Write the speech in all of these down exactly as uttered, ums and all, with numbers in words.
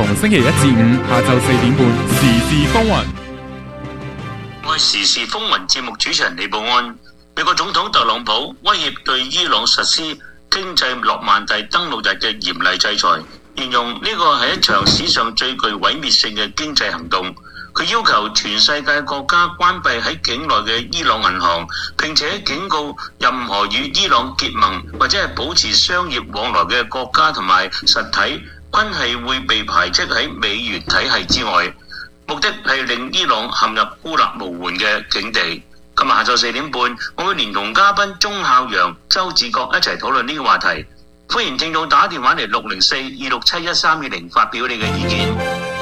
逢星期一至五下晝四點半，時事風雲。 我係時事風雲節目主持人李寶安。美國總統特朗普威脅對伊朗實施經濟諾曼第登陸日嘅嚴厲制裁，形容呢個係一場史上最具毀滅性嘅經濟行動。佢要求全世界國家關閉喺境內嘅伊朗銀行，並且警告任何與伊朗結盟或者係保持商業往來嘅國家同埋實體，均係會被排斥喺美元體系之外。目的係令伊朗陷入孤立無援嘅境地。今日下晝四點半，我會連同嘉賓鐘孝陽、周志國一齊討論呢個話題。歡迎聽眾打電話嚟六零四二六七一三二零發表你嘅意見。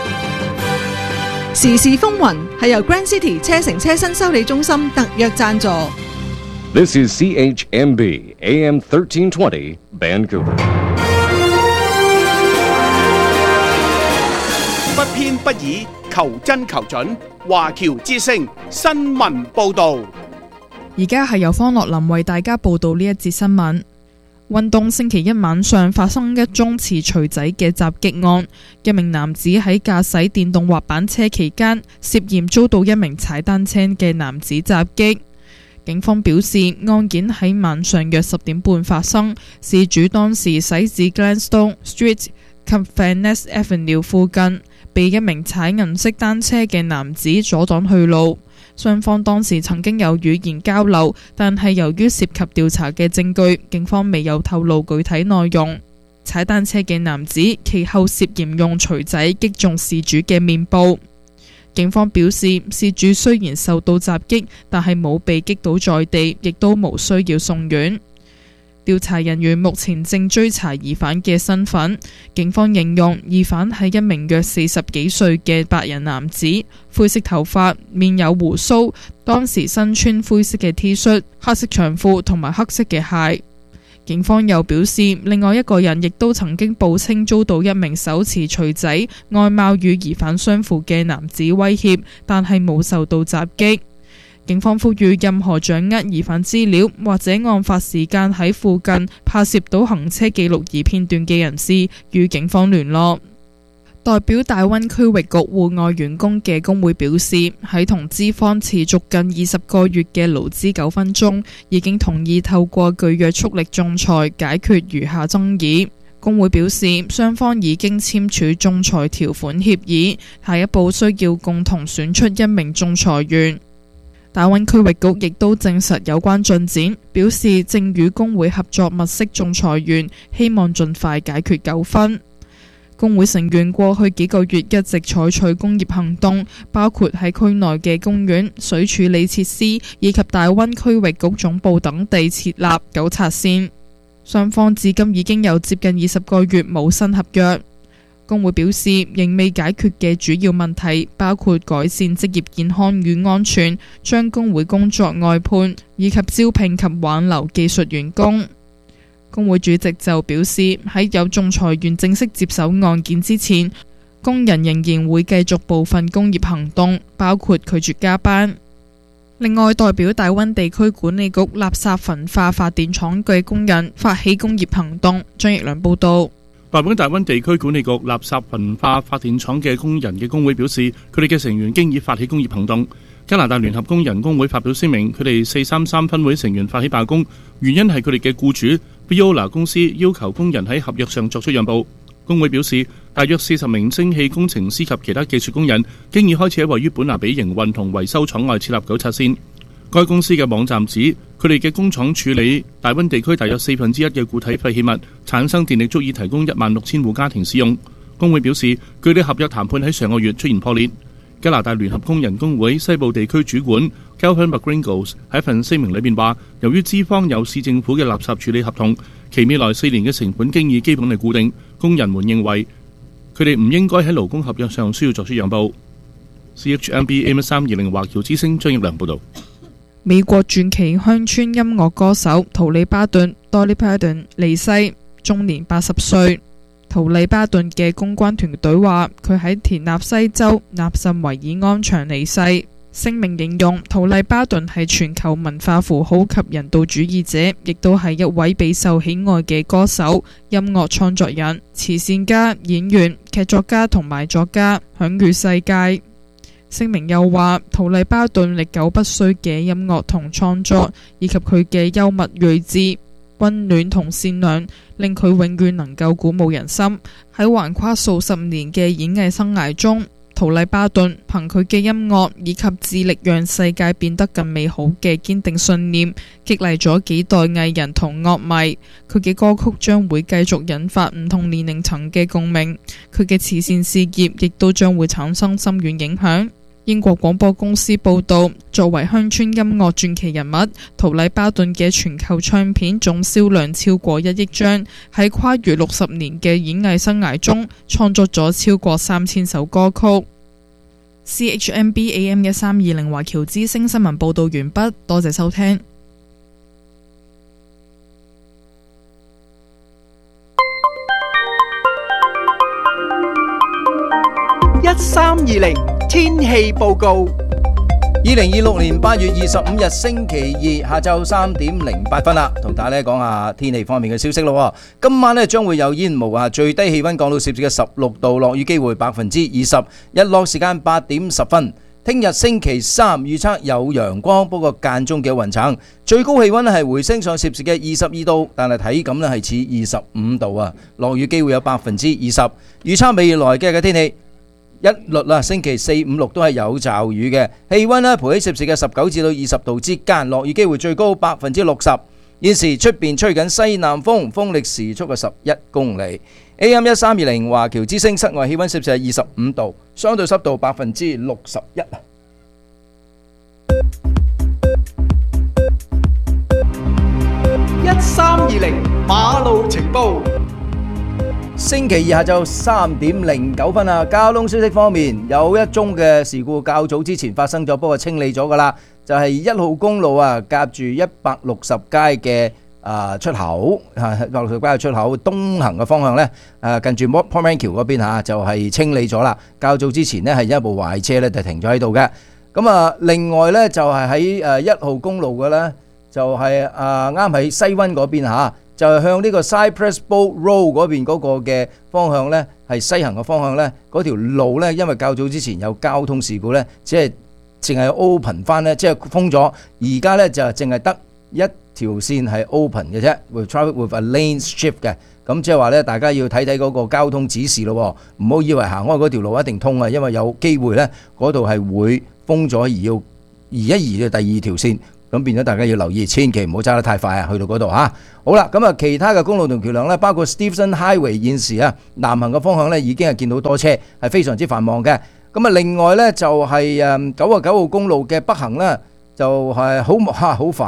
時事風雲係由 Grand City 車城車身修理中心特約贊助。 This is C H M B A M thirteen twenty Vancouver。 不偏不倚，求真求準。華僑之聲新聞報道。 而家係由方樂林為大家報道呢一節新聞。運動星期一晚上發生一宗持錘仔嘅襲擊案，一名男子喺駕駛電動滑板車期間，涉嫌遭到一名踩單車嘅男子襲擊。警方表示，案件喺晚上約十點半發生，事主當時駛至 Gladstone Street 及 Vaness Avenue 附近，被一名踩銀色單車嘅男子阻擋去路。雙方當時曾經有語言交流，但係由於涉及調查嘅證據，警方未有透露具體內容。踩單車嘅男子其後涉嫌用錘仔擊中事主嘅面部。警方表示，事主雖然受到襲擊，但係冇被擊倒在地，亦都無需要送院。調查人員目前正追查疑犯嘅身份。警方形容疑犯係一名約四十幾歲嘅白人男子，灰色頭髮，面有鬍鬚，當時身穿灰色嘅 T 恤、黑色長褲同埋黑色嘅鞋。警方又表示，另外一個人亦都曾經報稱遭到一名手持錘仔、外貌與疑犯相符嘅男子威脅，但係冇受到襲擊。警方呼籲任何掌握疑犯資料或者案發時間喺附近拍攝到行車記錄儀片段嘅人士與警方聯絡。代表大灣區域局戶外員工嘅工會表示，喺同資方持續近二十個月嘅勞資糾紛中，已經同意透過具約束力仲裁解決餘下爭議。工會表示，雙方已經簽署仲裁條款協議，下一步需要共同選出一名仲裁員。大灣區域局亦都證實有關進展，表示正與工會合作物色仲裁員，希望盡快解決糾紛。工會成員過去幾個月一直採取工業行動，包括喺區內嘅公園、水處理設施以及大灣區域局總部等地設立糾察線。雙方至今已經有接近二十個月冇新合約。工會表示，仍未解決嘅主要問題包括改善職業健康與安全、將工會工作外判，以及招聘及挽留技術員工。工會主席就表示，喺有仲裁員正式接手案件之前，工人仍然會繼續部分工業行動，包括拒絕加班。另外，代表大灣地區管理局垃圾焚化發電廠嘅工人發起工業行動。張奕良報道。 代表大灣地區管理局垃圾焚化發電廠嘅工人嘅工會表示，佢哋嘅成員經已發起工業行動。加拿大聯合工人工會發表聲明，佢哋四三三分會成員發起罷工，原因係佢哋嘅僱主 Viola 公司要求工人喺合約上作出讓步。工會表示，大約四十名蒸汽工程師及其他技術工人經已開始喺位於本拿比營運同維修廠外設立糾察線。該公司嘅網站指，佢哋嘅工廠處理大溫地區大約四分之一嘅固體廢棄物，產生電力足以提供一萬六千戶家庭使用。工會表示，佢哋合約談判喺上個月出現破裂。加拿大聯合工人工會西部地區主管 Kelvin McGringles 喺份聲明裏面話，由於資方有市政府嘅垃圾處理合同，其未來四年嘅成本經已基本係固定，工人們認為佢哋唔應該喺勞工合約上需要作出讓步。C H M B A M 三二零華僑之聲張奕良報導。 美國傳奇鄉村音樂歌手圖利巴頓 Dolly Parton 離世，終年八十歲。圖利巴頓嘅公關團隊話，佢喺田納西州納什維爾安詳離世。 聲明形容圖麗巴頓係全球文化符號及人道主義者，亦都係一位備受喜愛嘅歌手、音樂創作人、慈善家、演員、劇作家同埋作家，享譽世界。聲明又話，圖麗巴頓歷久不衰嘅音樂同創作，以及佢嘅幽默睿智、溫暖同善良，令佢永遠能夠鼓舞人心。喺橫跨數十年嘅演藝生涯中，圖麗巴頓憑佢嘅音樂以及致力讓世界變得更美好嘅堅定信念，激勵咗幾代藝人同樂迷。佢嘅歌曲將會繼續引發唔同年齡層嘅共鳴，佢嘅慈善事業亦都將會產生深遠影響。英國廣播公司報道，作為鄉村音樂傳奇人物，圖麗巴頓嘅全球唱片總銷量超過一億張，喺跨越六十年嘅演藝生涯中，創作咗超過三千首歌曲。C H M B A M 一三二零華僑之聲新聞報道完畢，多謝收聽。 一三二零天氣報告。 二零二六年八月二十五日星期二下晝三點零八分啦，同大家講下天氣方面嘅消息咯。今晚呢將會有煙霧啊，最低氣溫降到攝氏嘅十六度，落雨機會百分之二十，日落時間八點十分。聽日星期三預測有陽光，不過間中嘅雲層，最高氣溫係回升上攝氏嘅二十二度，但係體感呢係似二十五度啊，落雨機會有百分之二十。預測未來嘅嘅天氣。一律啦，星期四、五、六都係有驟雨嘅，氣溫呢，陪喺攝氏嘅十九至到二十度之間，落雨機會最高百分之六十。現時出邊吹緊西南風，風力時速嘅十一公里。A M 一三二零華僑之聲室外氣溫攝氏係二十五度，相對濕度百分之六十一。 一三二零馬路情報。 星期二下晝三點零九分啊，交通消息方面有一宗嘅事故，較早之前發生咗，不過清理咗噶啦，就係一號公路啊，夾住一百六十街嘅啊出口啊，一百六十街嘅出口東行嘅方向呢，誒近住 Portman 橋嗰邊吓，就係清理咗啦。較早之前呢，係一部壞車呢就停咗喺度嘅。咁啊，另外呢，就係喺誒一號公路嘅呢，就係啊啱喺西灣嗰邊吓。就係向呢個 Cypress Boat Road 嗰邊嗰個嘅方向呢，係西行嘅方向呢，嗰條路呢，因為較早之前有交通事故呢，只係淨係 open 翻呢，即係封咗。而家呢，就淨係得一條線係 open 嘅啫 ，with traffic with a lane shift 嘅。咁即係話呢，大家要睇睇嗰個交通指示咯，唔好以為行開嗰條路一定通啊，因為有機會呢，嗰度係會封咗，而要移一移嘅第二條線。咁變咗大家要留意，千祈唔好揸得太快啊！去到嗰度嚇，好啦，咁啊其他嘅公路同橋梁呢，包括 Stevenson Highway 現時啊南行嘅方向呢，已經係見到多車，係非常之繁忙嘅。咁啊另外呢，就係誒九啊九號公路嘅北行呢，就係好嚇好煩。